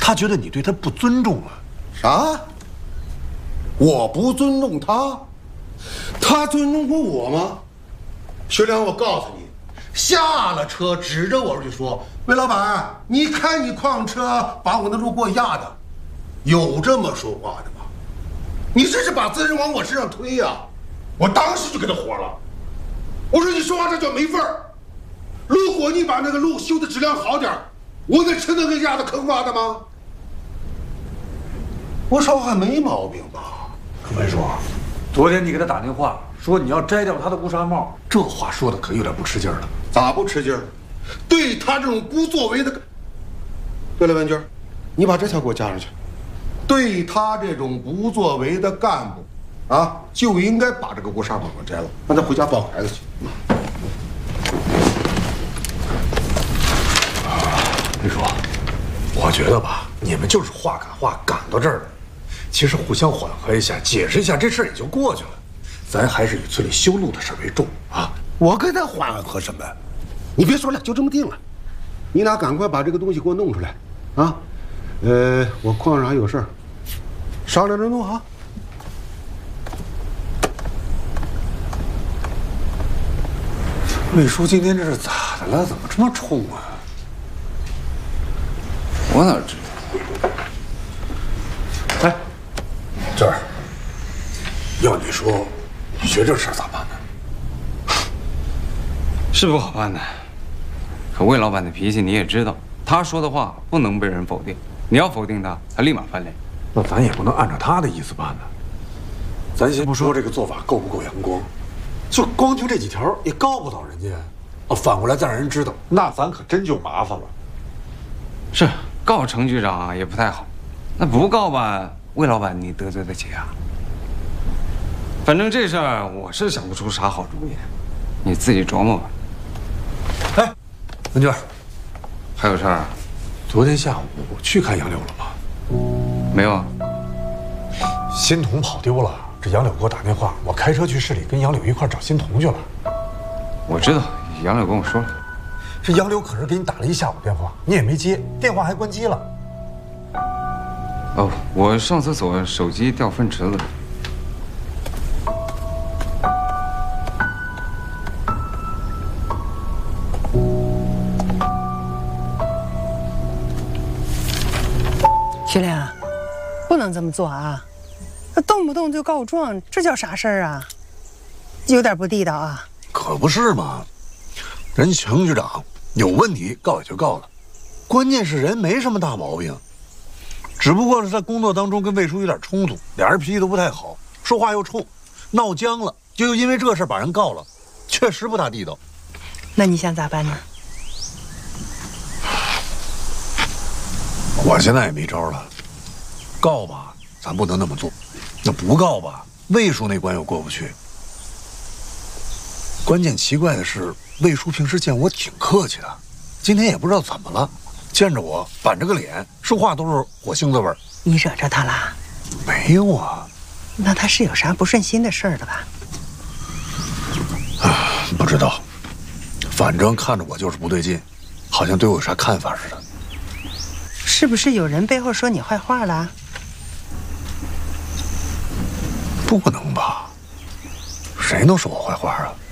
他觉得你对他不尊重了。 啥？我不尊重他，他尊重过我吗？学良，我告诉你，下了车指着我就说：“魏老板，你看你矿车把我那路给我压的，有这么说话的吗？你这是把责任往我身上推呀！”我当时就给他火了，我说：“你说话这叫没份儿。如果你把那个路修的质量好点，我那车能跟压的坑洼的吗？”我说话没毛病吧？ 文叔，昨天你给他打电话说你要摘掉他的乌纱帽，这话说的可有点不吃劲儿了。 咋不吃劲儿？对他这种不作为的，对了，文娟，你把这条给我加上去。对他这种不作为的干部，啊，就应该把这个乌纱帽给摘了，让他回家抱孩子去。 文叔，我觉得吧，你们就是话赶话赶到这儿了。其实互相缓和一下，解释一下，这事儿也就过去了。咱还是以村里修路的事为重啊！ 我跟他缓和什么？你别说了，就这么定了。你俩赶快把这个东西给我弄出来，啊！我矿上还有事儿，商量着弄啊。 魏叔今天这是咋的了？怎么这么冲啊？ 我哪知道？ 哎，娟儿，要你说，你觉得这事儿咋办呢？ 是不好办的，可魏老板的脾气你也知道，他说的话不能被人否定，你要否定他，他立马翻脸。 那咱也不能按照他的意思办呢。咱先不说这个做法够不够阳光，就光就这几条也告不倒人家，反过来再让人知道，那咱可真就麻烦了。 是告程局长啊也不太好，那不告吧，魏老板你得罪得起啊？反正这事儿我是想不出啥好主意，你自己琢磨吧。 哎，文娟， 还有事儿啊？ 昨天下午去看杨柳了吗？ 没有啊。 新童跑丢了，这杨柳给我打电话，我开车去市里跟杨柳一块找新童去了。 我知道，杨柳跟我说了。 这杨柳可是给你打了一下午电话，你也没接，电话还关机了。 哦，我上厕所手机掉粪池子里。 徐亮，不能这么做啊！动不动就告状，这叫啥事儿啊？有点不地道啊！ 可不是嘛，人程局长有问题告也就告了，关键是人没什么大毛病，只不过是在工作当中跟魏叔有点冲突，俩人脾气都不太好，说话又冲，闹僵了，就因为这事把人告了，确实不大地道。 那你想咋办呢？ 我现在也没招了，告吧，咱不能那么做；那不告吧，魏叔那关又过不去。关键奇怪的是，魏叔平时见我挺客气的，今天也不知道怎么了，见着我板着个脸，说话都是火星子味儿。 你惹着他了？ 没有啊。 那他是有啥不顺心的事儿了吧？ 不知道，反正看着我就是不对劲，好像对我有啥看法似的。 是不是有人背后说你坏话了？ 不能吧？谁能说我坏话啊？